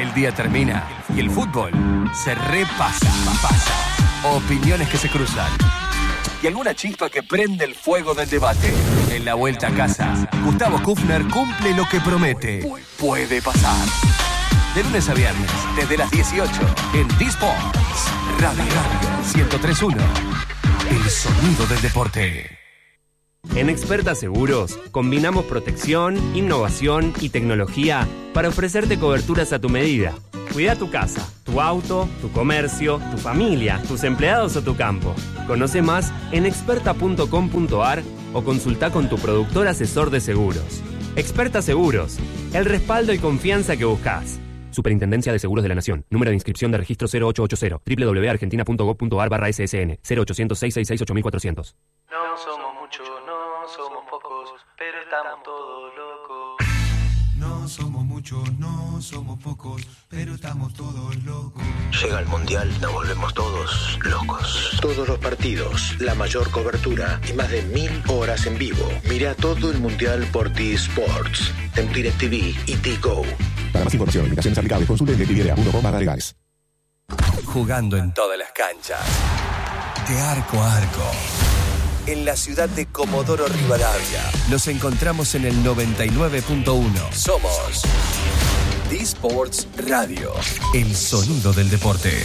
El día termina y el fútbol se repasa. Opiniones que se cruzan y alguna chispa que prende el fuego del debate. En la vuelta a casa, Gustavo Kufner cumple lo que promete. Puede pasar. De lunes a viernes, desde las 18, en D-Sports Radio 103.1. El sonido del deporte. En Experta Seguros, combinamos protección, innovación y tecnología para ofrecerte coberturas a tu medida. Cuida tu casa, tu auto, tu comercio, tu familia, tus empleados o tu campo. Conoce más en experta.com.ar o consulta con tu productor asesor de seguros. Experta Seguros, el respaldo y confianza que buscas. Superintendencia de Seguros de la Nación. Número de inscripción de registro 0880. www.argentina.gov.ar/ssn. 0800-666-8400. No somos muchos, no somos pocos, pero estamos todos locos. No somos muchos, no somos pocos, pero estamos todos locos. Llega el Mundial, nos volvemos todos locos. Todos los partidos, la mayor cobertura y más de 1000 horas en vivo. Mira todo el Mundial por D-Sports, en DirecTV y T-Go. Para más información, limitaciones aplicables, consulte en DirecTV.com/legales. Jugando en todas las canchas, de arco a arco. En la ciudad de Comodoro Rivadavia, nos encontramos en el 99.1. Somos D-Sports Radio, el sonido del deporte.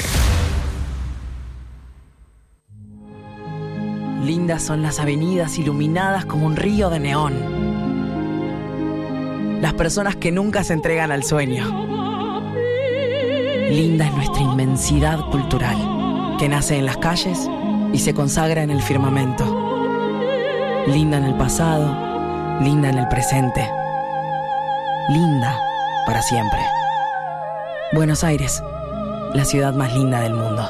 Lindas son las avenidas iluminadas como un río de neón. Las personas que nunca se entregan al sueño. Linda es nuestra inmensidad cultural, que nace en las calles y se consagra en el firmamento. Linda en el pasado, linda en el presente. Linda para siempre. Buenos Aires, la ciudad más linda del mundo.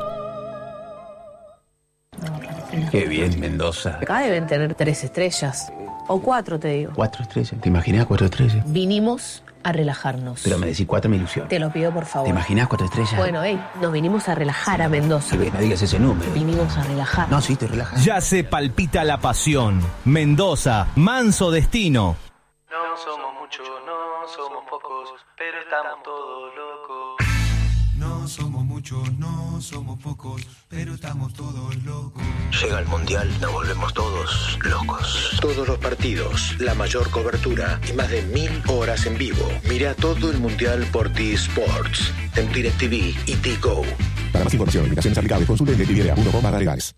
Qué bien, Mendoza. Acá deben tener 3 estrellas. O 4, te digo. 4 estrellas. ¿Te imaginas 4 estrellas? Vinimos a relajarnos. Pero me decís 4 me ilusiona. Te lo pido, por favor. ¿Te imaginas 4 estrellas? Bueno, nos vinimos a relajar a Mendoza. No digas ese número. Vinimos a relajar. No, sí, te relajas. Ya se palpita la pasión. Mendoza, manso destino. No somos muchos, no somos pocos, pero estamos todos locos. No somos muchos, no somos pocos, pero estamos todos locos. Llega el Mundial, nos volvemos todos locos. Todos los partidos, la mayor cobertura y más de 1000 horas en vivo. Mira todo el Mundial por D-Sports, en DirecTV y T-Go. Para más información, limitaciones aplicables, consulte en DirecTV.com/legales.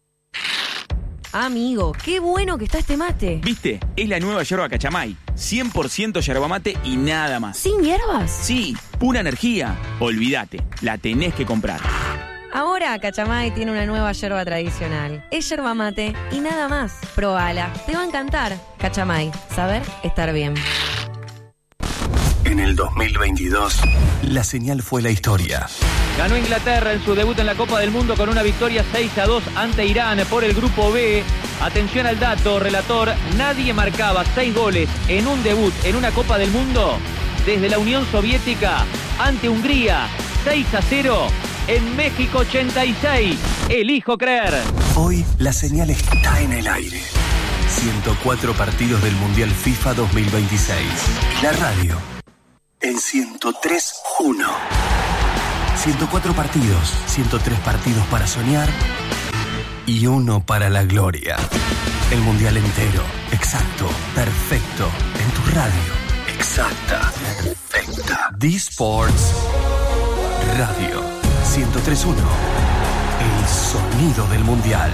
Amigo, qué bueno que está este mate. ¿Viste? Es la nueva yerba Cachamay. 100% yerba mate y nada más. ¿Sin hierbas? Sí, pura energía. Olvídate, la tenés que comprar. Ahora Cachamay tiene una nueva yerba tradicional. Es yerba mate y nada más. Probala, te va a encantar. Cachamay, saber estar bien. En el 2022, la señal fue la historia. Ganó Inglaterra en su debut en la Copa del Mundo con una victoria 6-2 ante Irán por el Grupo B. Atención al dato, relator, nadie marcaba 6 goles en un debut en una Copa del Mundo desde la Unión Soviética ante Hungría, 6-0 en México 86. Elijo creer. Hoy la señal está en el aire. 104 partidos del Mundial FIFA 2026. Y la radio en 103.1. 104 partidos, 103 partidos para soñar y 1 para la gloria. El Mundial entero, exacto, perfecto, en tu radio. Exacta, perfecta. D-Sports Radio 103.1. El sonido del Mundial.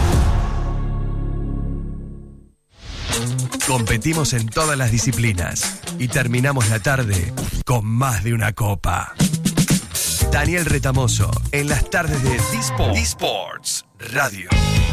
Competimos en todas las disciplinas y terminamos la tarde con más de una copa. Daniel Retamoso, en las tardes de D-Sports Radio.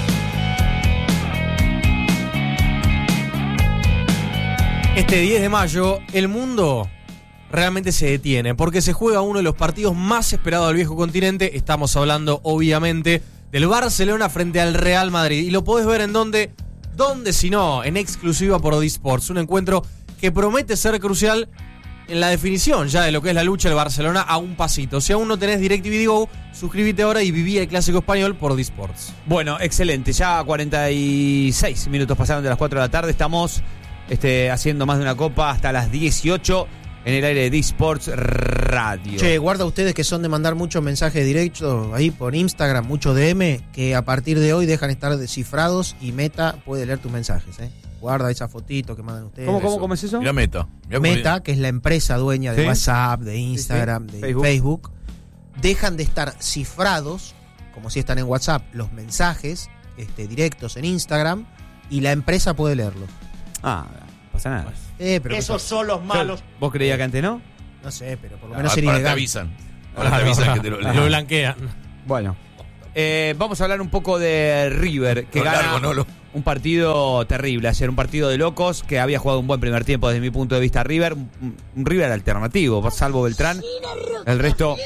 Este 10 de mayo, el mundo realmente se detiene porque se juega uno de los partidos más esperados del viejo continente. Estamos hablando, obviamente, del Barcelona frente al Real Madrid. Y lo podés ver en ¿dónde si no? En exclusiva por D-Sports. Un encuentro que promete ser crucial en la definición ya de lo que es la lucha del Barcelona a un pasito. Si aún no tenés DirecTV Go, suscríbete ahora y viví el clásico español por D-Sports. Bueno, excelente. Ya 46 minutos pasaron de las 4 de la tarde. Estamos haciendo más de una copa hasta las 18. en el aire de D-Sports Radio. Che, guarda ustedes que son de mandar muchos mensajes directos ahí por Instagram, mucho DM, que a partir de hoy dejan estar descifrados y Meta puede leer tus mensajes, Guarda esa fotito que mandan ustedes. ¿Cómo es eso? Mira Meta. Meta, que es la empresa dueña de ¿Sí? WhatsApp, de Instagram, de Facebook, dejan de estar cifrados, como si están en WhatsApp, los mensajes directos en Instagram, y la empresa puede leerlos. Ah, no pasa nada. Pero Esos son los malos. ¿Vos creías que antes no? No sé, pero por lo menos sería Ahora te ilegal. avisan. Ahora te avisan que te lo leen. Lo blanquean. Bueno, vamos a hablar un poco de River, que gana un partido terrible ayer, un partido de locos, que había jugado un buen primer tiempo desde mi punto de vista River, un River alternativo, salvo Beltrán, el resto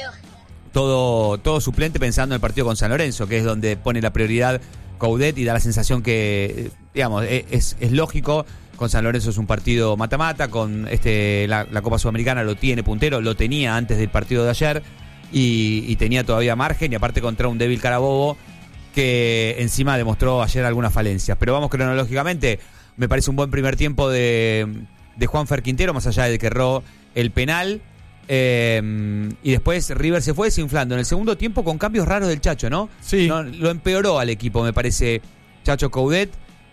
todo suplente, pensando en el partido con San Lorenzo, que es donde pone la prioridad Coudet, y da la sensación que, digamos, es lógico. Con San Lorenzo es un partido mata-mata, con la Copa Sudamericana lo tiene puntero, lo tenía antes del partido de ayer, y tenía todavía margen, y aparte contra un débil Carabobo que encima demostró ayer algunas falencias. Pero vamos cronológicamente, me parece un buen primer tiempo de Juanfer Quintero, más allá de que erró el penal, y después River se fue desinflando en el segundo tiempo con cambios raros del Chacho, ¿no? Sí. No, lo empeoró al equipo, me parece, Chacho Coudet,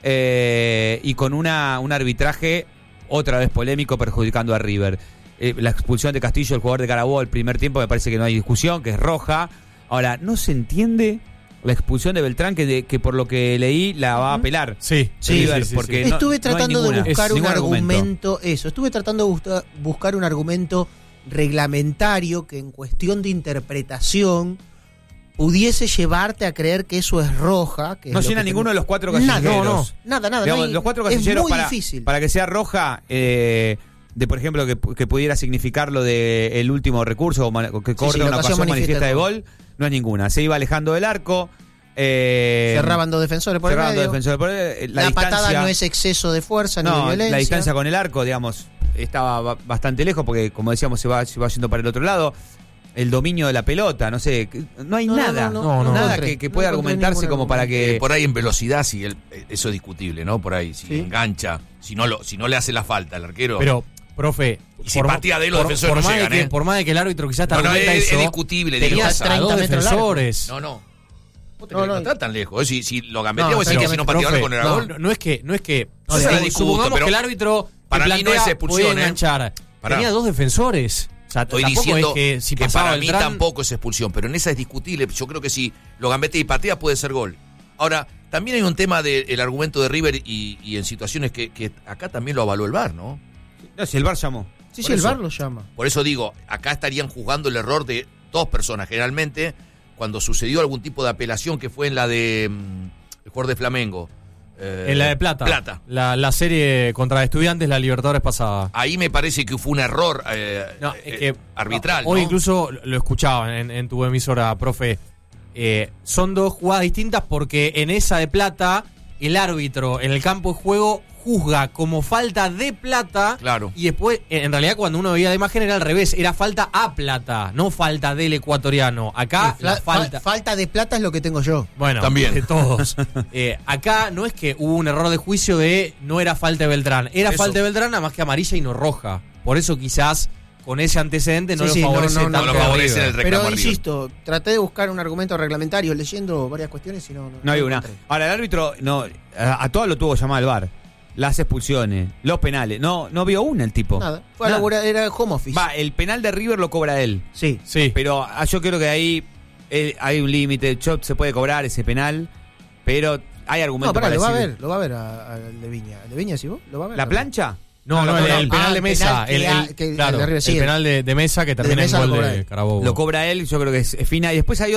y con un arbitraje otra vez polémico, perjudicando a River. La expulsión de Castillo, el jugador de Carabobo, el primer tiempo, me parece que no hay discusión, que es roja. Ahora, no se entiende la expulsión de Beltrán, que por lo que leí la va a apelar. Sí, River, sí. porque Estuve no tratando hay de buscar un ningún argumento. Estuve tratando de buscar un argumento reglamentario que en cuestión de interpretación pudiese llevarte a creer que eso es roja. Que no es llena ninguno de los cuatro casilleros. Nada. Digamos, los cuatro casilleros es muy difícil. para que sea roja, de por ejemplo, que pudiera significar lo del último recurso, o que corta una ocasión manifiesta de gol, no es ninguna. Se iba alejando del arco. Cerraban dos defensores por el medio. La patada no es exceso de fuerza ni de violencia. La distancia con el arco, digamos, estaba bastante lejos, porque como decíamos se va yendo para el otro lado. El dominio de la pelota, no sé, no hay nada que pueda argumentarse como para que... Por ahí en velocidad, sí, eso es discutible, ¿no? Por ahí, si engancha, si no le hace la falta al arquero... Pero, profe... Y si partía de los defensores no llegan, Por más de que el árbitro quizás te argumenta es eso... discutible. Tenías 30 defensores. No está tan lejos. Si lo gambeteaba, decir que si no pateaba con el gol... No es que... supongamos que el árbitro para mí no es expulsión, enganchar. Tenía dos defensores. O sea, estoy diciendo es que, que para mí tampoco es expulsión, pero en esa es discutible. Yo creo que si lo gambetea y patea puede ser gol. Ahora, también hay un tema del argumento de River y en situaciones que acá también lo avaló el VAR, ¿no? No, si el VAR llamó. Sí, el VAR lo llama. Por eso digo, acá estarían juzgando el error de dos personas. Generalmente, cuando sucedió algún tipo de apelación, que fue en la de el jugador de Flamengo. En la de Plata. La serie contra Estudiantes, la Libertadores pasada. Ahí me parece que fue un error arbitral. Hoy ¿no? incluso lo escuchaba en tu emisora, profe. Son dos jugadas distintas, porque en esa de Plata, el árbitro en el campo de juego juzga como falta de Plata. Claro. Y después, en realidad, cuando uno veía la imagen era al revés. Era falta a Plata, no falta del ecuatoriano. Acá falta de Plata es lo que tengo yo. Bueno, también. De todos. Acá no es que hubo un error de juicio de no era falta de Beltrán. Era falta de Beltrán, nada más que amarilla y no roja. Por eso quizás con ese antecedente no lo favorece tanto. No lo favorece el reclamo. Pero insisto, traté de buscar un argumento reglamentario leyendo varias cuestiones y no hay una. Ahora, el árbitro a todo lo tuvo llamado al VAR. Las expulsiones, los penales. No vio una el tipo. Nada. Era home office. El penal de River lo cobra él. Sí. Pero yo creo que ahí hay un límite. Se puede cobrar ese penal, pero hay argumentos para decir... Lo va a ver al de Viña. ¿El de Viña, sí vos? ¿Lo va a ver? ¿La plancha? No, el penal de Mesa. El penal de Mesa, que también es gol de Carabobo. Lo cobra él, yo creo que es fina. Y después hay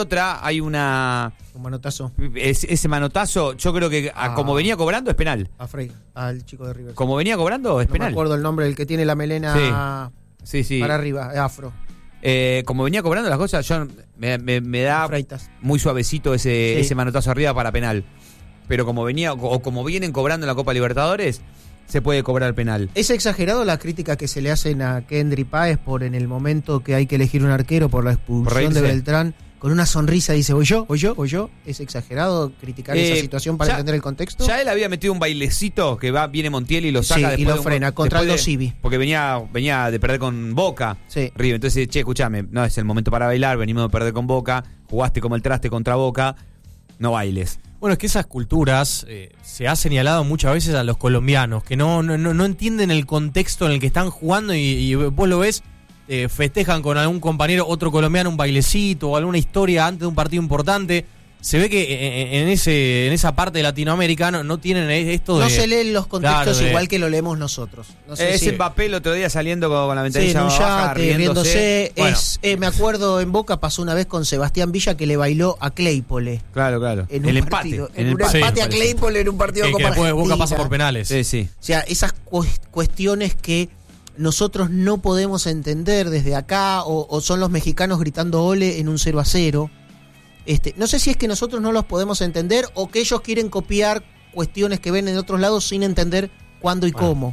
un manotazo. Ese manotazo, yo creo que como venía cobrando es penal. A Frey, al chico de River. Como venía cobrando es penal. No me acuerdo el nombre, el que tiene la melena para arriba, afro. Como venía cobrando las cosas, yo me da muy suavecito ese manotazo arriba para penal. Pero como vienen cobrando en la Copa Libertadores, se puede cobrar penal. ¿Es exagerado la crítica que se le hacen a Kendry Páez por en el momento que hay que elegir un arquero por la expulsión de Beltrán con una sonrisa dice, voy yo. ¿Es exagerado criticar esa situación para entender el contexto? Ya él había metido un bailecito que viene Montiel y lo saca y lo frena contra Aldo Civi. Porque venía de perder con Boca. Sí. River. Entonces, escúchame, no es el momento para bailar, venimos de perder con Boca, jugaste como el traste contra Boca, no bailes. Bueno, es que esas culturas se ha señalado muchas veces a los colombianos, que no entienden el contexto en el que están jugando y vos lo ves, festejan con algún compañero, otro colombiano, un bailecito o alguna historia antes de un partido importante. Se ve que en esa parte de Latinoamérica no tienen esto de... No se leen los contextos igual que lo leemos nosotros. No sé es Mbappé el otro día saliendo con la ventanilla baja, riéndose. Bueno. Me acuerdo en Boca pasó una vez con Sebastián Villa que le bailó a Claypole. Claro. En un empate a Claypole en un partido de Copa Argentina. Que después Boca pasa Argentina. por penales. Sí. O sea, esas cuestiones que nosotros no podemos entender desde acá, o son los mexicanos gritando ole en un 0-0. No sé si es que nosotros no los podemos entender o que ellos quieren copiar cuestiones que ven en otros lados sin entender cuándo y cómo.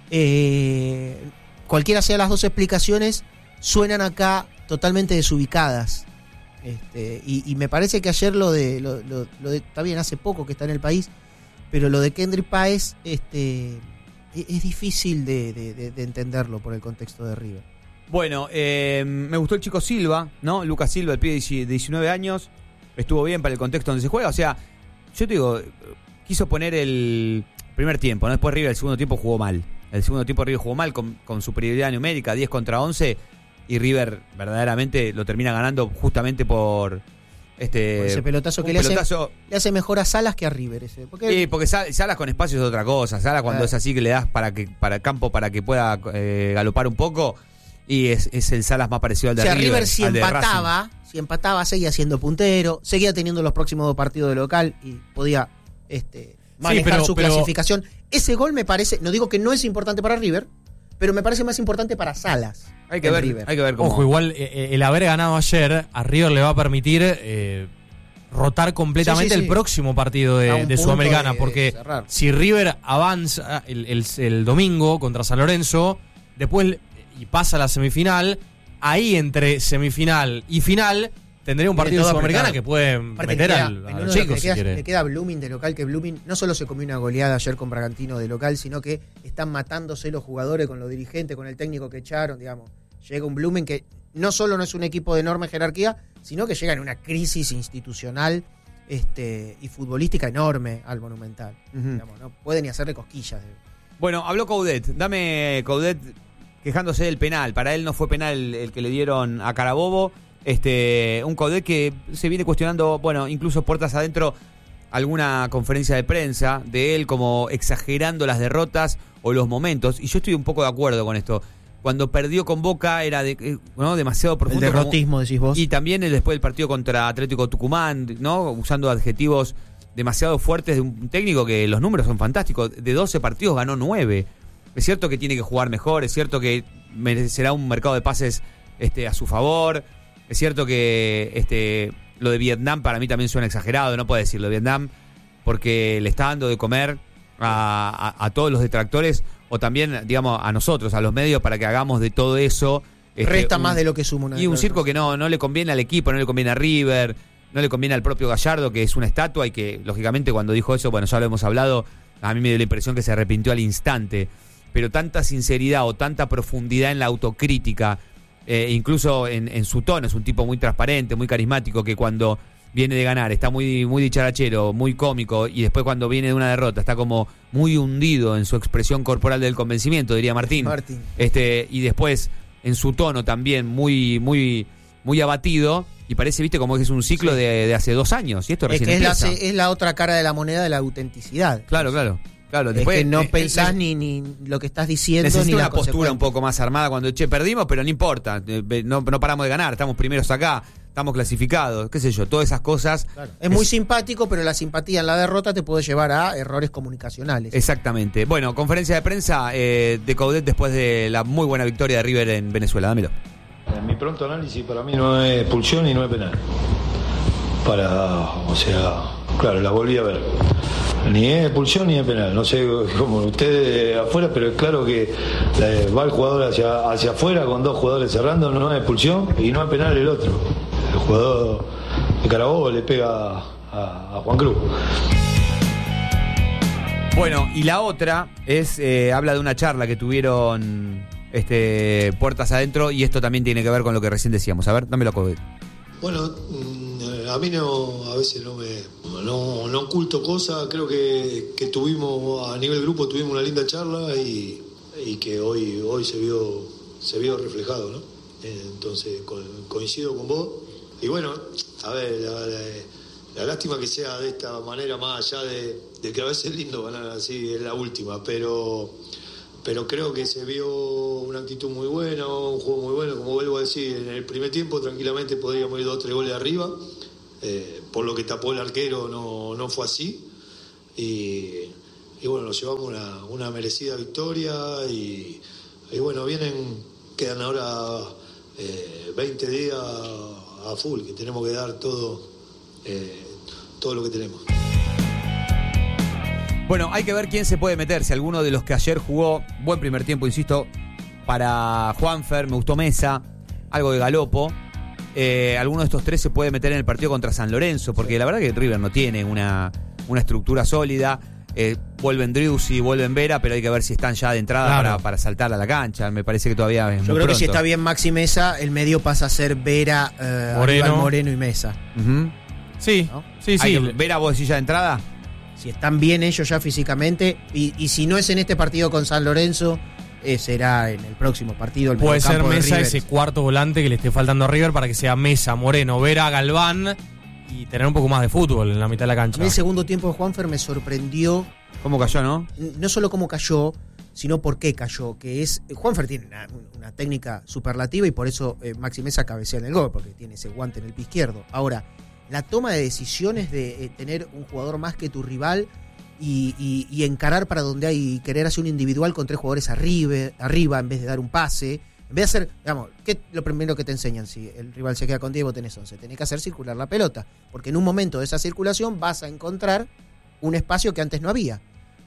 Cualquiera sea las dos explicaciones, suenan acá totalmente desubicadas. Y me parece que ayer lo de está bien, hace poco que está en el país, pero lo de Kendrick Páez es difícil de entenderlo por el contexto de River. Bueno, me gustó el chico Silva, ¿no? Lucas Silva, el pibe de 19 años, estuvo bien para el contexto donde se juega. O sea, yo te digo, quiso poner el primer tiempo, ¿no? Después River el segundo tiempo jugó mal. El segundo tiempo River jugó mal con superioridad numérica, 10 contra 11, y River verdaderamente lo termina ganando justamente por ese pelotazo que le hace mejor a Salas que a River. Porque Salas con espacio es otra cosa. Salas cuando es así que le das para el campo para que pueda galopar un poco. Y es el Salas más parecido al de River. River si empataba, seguía siendo puntero, seguía teniendo los próximos 2 partidos de local y podía manejar su clasificación. Ese gol me parece, no digo que no es importante para River, pero me parece más importante para Salas. Hay que ver cómo. Ojo, igual el haber ganado ayer a River le va a permitir rotar completamente el próximo partido de Sudamericana, porque si River avanza el domingo contra San Lorenzo, después y pasa a la semifinal, ahí entre semifinal y final tendría un partido de Sudamericana que puede meter al chico si quiere. Le queda Blooming de local, que Blooming no solo se comió una goleada ayer con Bragantino de local, sino que están matándose los jugadores con los dirigentes, con el técnico que echaron, digamos. Llega un Blooming que no solo no es un equipo de enorme jerarquía, sino que llega en una crisis institucional y futbolística enorme al Monumental. Digamos, no puede ni hacerle cosquillas. Bueno, habló Coudet. Dame Coudet quejándose del penal. Para él no fue penal el que le dieron a Carabobo. Un Coudet que se viene cuestionando, bueno, incluso puertas adentro, alguna conferencia de prensa de él como exagerando las derrotas o los momentos. Y yo estoy un poco de acuerdo con esto. Cuando perdió con Boca era demasiado profundo. El derrotismo, decís vos. Y también después del partido contra Atlético Tucumán, ¿no? Usando adjetivos demasiado fuertes de un técnico que los números son fantásticos. De 12 partidos ganó 9. Es cierto que tiene que jugar mejor, es cierto que merecerá un mercado de pases a su favor. Es cierto que lo de Vietnam para mí también suena exagerado, no puedo decirlo de Vietnam, porque le está dando de comer a todos los detractores, o también, digamos, a nosotros, a los medios, para que hagamos de todo eso. Resta más de lo que suma. Y un circo que no le conviene al equipo, no le conviene a River, no le conviene al propio Gallardo, que es una estatua y que, lógicamente, cuando dijo eso, bueno, ya lo hemos hablado, a mí me dio la impresión que se arrepintió al instante. Pero tanta sinceridad o tanta profundidad en la autocrítica, incluso en su tono, es un tipo muy transparente, muy carismático, que cuando viene de ganar está muy, muy dicharachero, muy cómico, y después cuando viene de una derrota está como muy hundido en su expresión corporal del convencimiento, diría Martín. Y después en su tono también muy, muy, muy abatido, y parece, viste, como que es un ciclo de hace 2 años, y esto recién empieza. Es la otra cara de la moneda de la autenticidad. Claro, después, es que no pensás ni lo que estás diciendo. Necesita ni una postura un poco más armada cuando perdimos, pero no importa, no paramos de ganar, estamos primeros acá, estamos clasificados, qué sé yo, todas esas cosas. Claro. Es muy simpático, pero la simpatía en la derrota te puede llevar a errores comunicacionales. Exactamente. Bueno, conferencia de prensa de Coudet después de la muy buena victoria de River en Venezuela. Dámelo. En mi pronto análisis, para mí no es expulsión y no es penal. Claro, la volví a ver. Ni es expulsión ni es penal. No sé cómo ustedes afuera, pero es claro que va el jugador hacia afuera con 2 jugadores cerrando, no es expulsión y no es penal el otro. jugador de Carabobo le pega a Juan Cruz. Bueno, y la otra es, habla de una charla que tuvieron puertas adentro, y esto también tiene que ver con lo que recién decíamos. A ver, dámelo a Covid. Bueno, a mí a veces no oculto cosas. Creo que tuvimos, a nivel grupo, tuvimos una linda charla y que hoy se vio reflejado, ¿no? Entonces coincido con vos. Y bueno, a ver, la lástima que sea de esta manera, más allá de que a veces es lindo ganar así, es la última, pero creo que se vio una actitud muy buena, un juego muy bueno. Como vuelvo a decir, en el primer tiempo tranquilamente podríamos ir 2 o 3 goles arriba, por lo que tapó el arquero no fue así, y bueno, nos llevamos una merecida victoria, y bueno, quedan ahora 20 días a full, que tenemos que dar todo lo que tenemos. Bueno, hay que ver quién se puede meter. Si alguno de los que ayer jugó, buen primer tiempo, insisto, para Juanfer, me gustó Mesa, algo de Galopo. Alguno de estos 3 se puede meter en el partido contra San Lorenzo, porque la verdad que River no tiene una estructura sólida. Vuelven Driussi, vuelven Vera, pero hay que ver si están ya de entrada para saltar a la cancha. Me parece que todavía es muy Yo creo pronto. Que si está bien Maxi Mesa, el medio pasa a ser Vera, Moreno y Mesa. Uh-huh. Sí, ¿no? Sí. ¿Vera vos decís ya de entrada? Si están bien ellos ya físicamente, y si no es en este partido con San Lorenzo, será en el próximo partido. El puede ser Mesa River. ese cuarto volante que le esté faltando a River, para que sea Mesa, Moreno, Vera, Galván, y tener un poco más de fútbol en la mitad de la cancha. A mí el segundo tiempo de Juanfer me sorprendió. ¿Cómo cayó, no? No solo cómo cayó, sino por qué cayó. Que es, Juanfer tiene una técnica superlativa, y por eso Maxi Mesa cabecea en el gol, porque tiene ese guante en el pie izquierdo. Ahora, la toma de decisiones de tener un jugador más que tu rival y encarar para donde hay, querer hacer un individual con 3 jugadores arriba en vez de dar un pase, en vez de hacer, digamos, ¿qué es lo primero que te enseñan? Si el rival se queda con 10 y vos tenés 11, tenés que hacer circular la pelota, porque en un momento de esa circulación vas a encontrar un espacio que antes no había.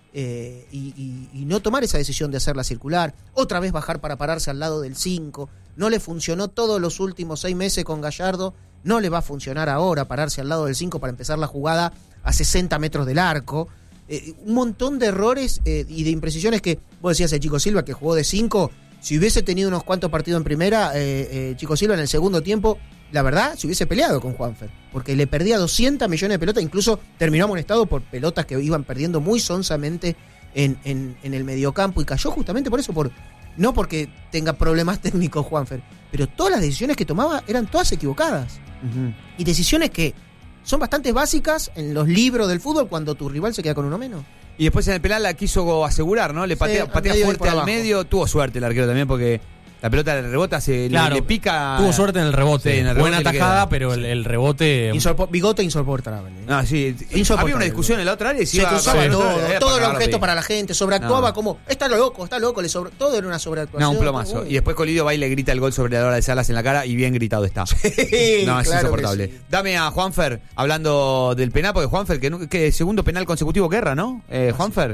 Y no tomar esa decisión de hacerla circular, otra vez bajar para pararse al lado del 5, no le funcionó todos los últimos 6 meses con Gallardo, no le va a funcionar ahora pararse al lado del 5 para empezar la jugada a 60 metros del arco. Un montón de errores y de imprecisiones que vos decías, el Chico Silva que jugó de 5, si hubiese tenido unos cuantos partidos en primera, Chico Silva en el segundo tiempo, la verdad, se hubiese peleado con Juanfer, porque le perdía 200 millones de pelotas, incluso terminó amonestado por pelotas que iban perdiendo muy sonsamente en el mediocampo, y cayó justamente por eso, no porque tenga problemas técnicos Juanfer, pero todas las decisiones que tomaba eran todas equivocadas. Uh-huh. Y decisiones que son bastante básicas en los libros del fútbol cuando tu rival se queda con uno menos. Y después en el penal la quiso asegurar, ¿no? Le patea fuerte al medio. Tuvo suerte el arquero también, porque la pelota le rebota, le pica. Tuvo suerte en el rebote. Sí, en el buena rebote tajada, pero el rebote. Bigote insoportable. Ah, sí. Había una discusión en la otra área y se cruzaba todo era objeto para la gente, sobreactuaba como, está loco, todo era una sobreactuación. No, un plomazo. Y después Colidio va y le grita el gol sobre la hora de Salas en la cara, y bien gritado está. Sí, no, es claro, insoportable. Sí. Dame a Juanfer, hablando del penal, porque Juanfer, que segundo penal consecutivo que erra, ¿no? Juanfer.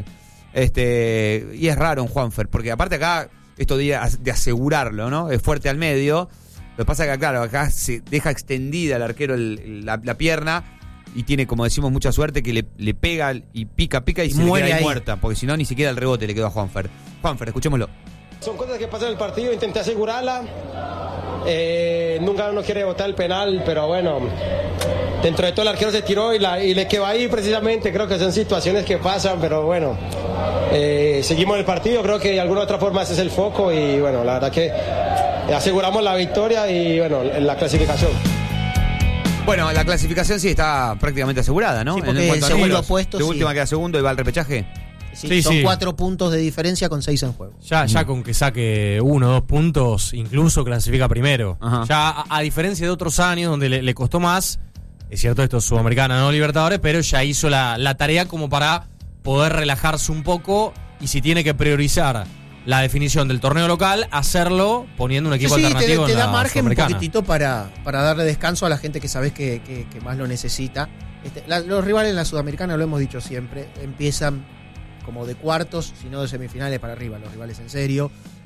Y es raro en Juanfer, porque aparte acá, esto de asegurarlo, ¿no? Es fuerte al medio. Lo que pasa es que, claro, acá se deja extendida el arquero la pierna, y tiene, como decimos, mucha suerte, que le pega y pica y se muere le queda ahí ahí muerta, porque si no, ni siquiera el rebote le quedó a Juanfer. Juanfer, escuchémoslo. Son cosas que pasan en el partido, intenté asegurarla. Nunca uno quiere botar el penal, pero bueno, dentro de todo el arquero se tiró y le quedó ahí precisamente. Creo que son situaciones que pasan, pero bueno, seguimos el partido. Creo que de alguna u otra forma ese es el foco, y bueno, la verdad que aseguramos la victoria y bueno, la clasificación. Bueno, la clasificación sí está prácticamente asegurada, ¿no? Sí, porque el segundo puesto, de última queda segundo y va al repechaje. Sí, son 4 puntos de diferencia con 6 en juego. Ya con que saque 1 o 2 puntos, incluso clasifica primero. Ajá. Ya a diferencia de otros años donde le costó más, es cierto, esto es Sudamericana, no Libertadores, pero ya hizo la tarea como para poder relajarse un poco, y si tiene que priorizar la definición del torneo local, hacerlo poniendo un equipo alternativo te en da la margen un Sudamericana. poquitito para darle descanso a la gente que sabes que más lo necesita. Los rivales en la Sudamericana, lo hemos dicho siempre, empiezan como de cuartos, sino de semifinales para arriba, los rivales en serio.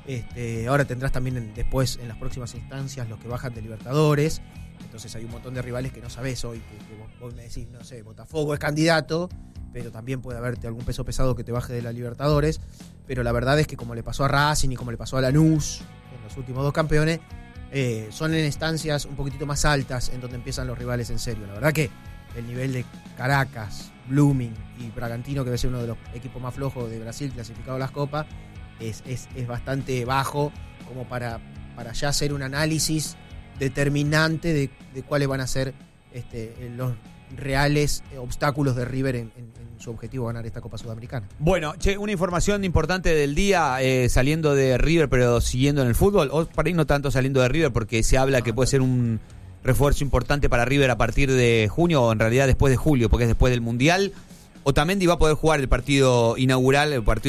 Ahora tendrás también después, en las próximas instancias, los que bajan de Libertadores. Entonces hay un montón de rivales que no sabés hoy, que vos me decís, no sé, Botafogo es candidato, pero también puede haberte algún peso pesado que te baje de la Libertadores. Pero la verdad es que como le pasó a Racing y como le pasó a Lanús en los últimos 2 campeones, son en instancias un poquitito más altas en donde empiezan los rivales en serio. La verdad que el nivel de Caracas, Blooming y Bragantino, que debe ser uno de los equipos más flojos de Brasil clasificado a las Copas, es bastante bajo como para ya hacer un análisis determinante de cuáles van a ser los reales obstáculos de River en su objetivo ganar esta Copa Sudamericana. Bueno, una información importante del día, saliendo de River pero siguiendo en el fútbol, o para ir no tanto saliendo de River porque se habla que puede ser un refuerzo importante para River a partir de junio, o en realidad después de julio, porque es después del Mundial. Otamendi va a poder jugar el partido inaugural, el partido